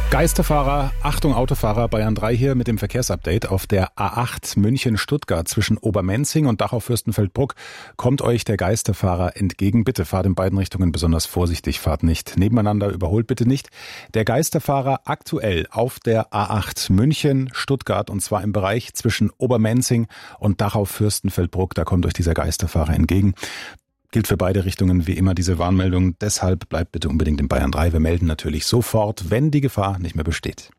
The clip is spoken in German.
Geisterfahrer, Achtung Autofahrer, Bayern 3 hier mit dem Verkehrsupdate. Auf der A8 München-Stuttgart zwischen Obermenzing und Dachau-Fürstenfeldbruck kommt euch der Geisterfahrer entgegen. Bitte fahrt in beiden Richtungen besonders vorsichtig, fahrt nicht nebeneinander, überholt bitte nicht. Der Geisterfahrer aktuell auf der A8 München-Stuttgart und zwar im Bereich zwischen Obermenzing und Dachau-Fürstenfeldbruck. Da kommt euch dieser Geisterfahrer entgegen. Gilt für beide Richtungen wie immer diese Warnmeldung. Deshalb bleibt bitte unbedingt in Bayern 3. Wir melden natürlich sofort, wenn die Gefahr nicht mehr besteht.